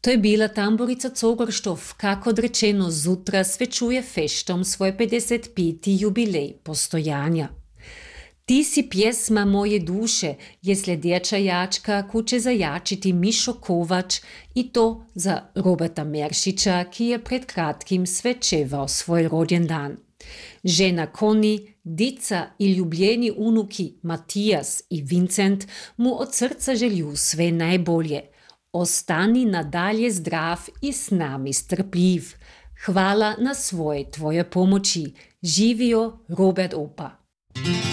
To je bila tamburica Cogerštov, kako odrečeno zutra svečuje feštom svoj 55. jubilej postojanja. Ti si pjesma moje duše je sljedeća jačka kuće zajačiti Mišo Kovač i to za Roberta Meršića, ki je pred kratkim svečevao svoj rođendan. Žena Koni, dica i ljubljeni unuki Matijas i Vincent mu od srca želju sve najbolje. Ostani nadalje zdrav i s nami strpljiv. Hvala na svoje tvoje pomoći. Živio Robert Opa.